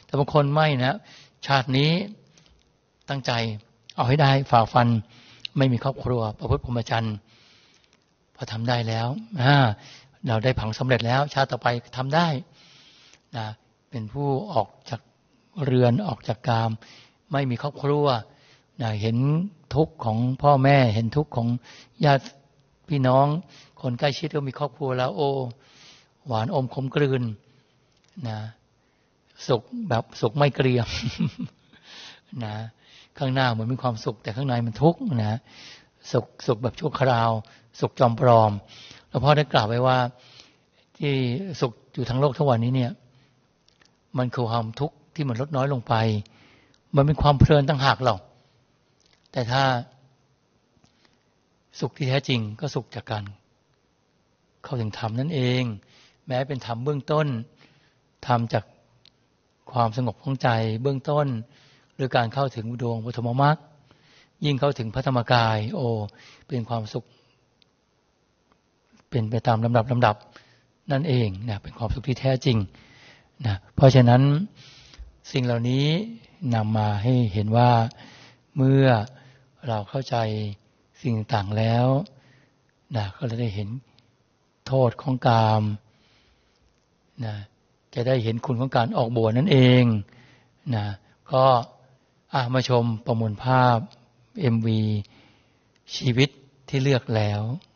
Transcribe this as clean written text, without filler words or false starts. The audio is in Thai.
แต่บางคนไม่นะชาตินี้ตั้งใจเอาให้ได้ฝ่าฟันไม่มีครอบครัวประพฤติพรหมจรรย์พอทำได้แล้วเราได้ผังสำเร็จแล้วชาติต่อไปทำได้นะเป็นผู้ออกจากเรือนออกจากกามไม่มีครอบครัวนะเห็นทุกข์ของพ่อแม่เห็นทุกข์ของญาติพี่น้องคนใกล้ชิดก็มีครอบครัวแล้วโอ้หวานอมขมกลืนนะสุขแบบสุขไม่เกรียม นะข้างหน้าเหมือนมีความสุขแต่ข้างในมันทุกข์นะสุขแบบชั่วคราวสุขจอมปลอมแล้วพ่อได้กล่าวไว้ว่าที่สุขอยู่ทั้งโลกทั้งวันนี้เนี่ยมันคือความทุกข์ที่มันลดน้อยลงไปมันเป็นความเพลินต่างหากหรอกแต่ถ้าสุขที่แท้จริงก็สุขจากการเข้าถึงธรรมนั่นเองแม้เป็นธรรมเบื้องต้นธรรมจากความสงบของใจเบื้องต้นหรือการเข้าถึงดวงปฐมมรรคยิ่งเข้าถึงพระธรรมกายโอ้เป็นความสุขเป็นไปตามลำดับนั่นเองนะเป็นความสุขที่แท้จริงนะเพราะฉะนั้นสิ่งเหล่านี้นำมาให้เห็นว่าเมื่อเราเข้าใจสิ่งต่างๆแล้วนะก็เลยได้เห็นโทษของกามนะจะได้เห็นคุณของการออกบวชนั่นเองนะก็มาชมประมวลภาพ MV ชีวิตที่เลือกแล้ว